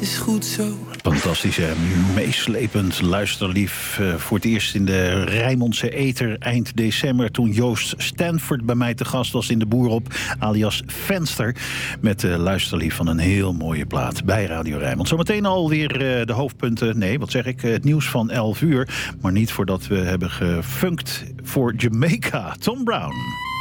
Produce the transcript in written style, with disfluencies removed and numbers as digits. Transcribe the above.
is goed zo. Fantastische, meeslepend luisterlief. Voor het eerst in de Rijnmondse Eter eind december... toen Joost Stanford bij mij te gast was in de Boerop... alias Venster, met de luisterlief van een heel mooie plaat bij Radio Rijnmond. Zometeen alweer de hoofdpunten, het nieuws van 11 uur. Maar niet voordat we hebben gefunkt voor Jamaica. Tom Brown.